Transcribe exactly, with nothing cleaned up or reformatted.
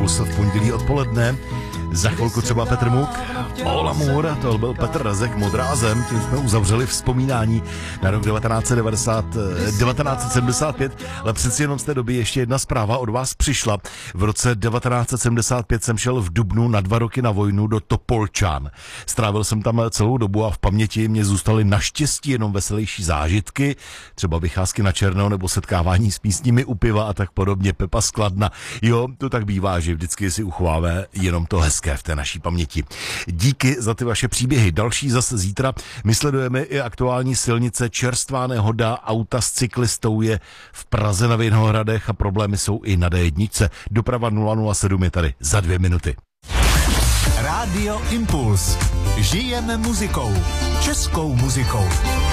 Impuls v pondělí odpoledne. Za chvilku třeba Petr Muk. Hola Moor, to byl Petr Rezek Modrá zem, tím jsme uzavřeli vzpomínání na rok devatenáct set devadesát, devatenáct set sedmdesát pět, ale přeci jenom z té doby ještě jedna zpráva od vás přišla. V roce devatenáct set sedmdesát pět jsem šel v dubnu na dva roky na vojnu do Topolčan. Strávil jsem tam celou dobu a v paměti mě zůstaly naštěstí jenom veselější zážitky, třeba vycházky na černo nebo setkávání s písními u piva a tak podobně. Pepa z Kladna. Jo, to tak bývá, že vždycky si uchováme jenom to hezké v té naší paměti. Díky za ty vaše příběhy. Další zase zítra. My sledujeme i aktuální silnice. Čerstvá nehoda auta s cyklistou je v Praze na Vinohradech a problémy jsou i na D jedna. Doprava nula nula sedm je tady za dvě minuty. Rádio Impuls. Žijeme muzikou. Českou muzikou.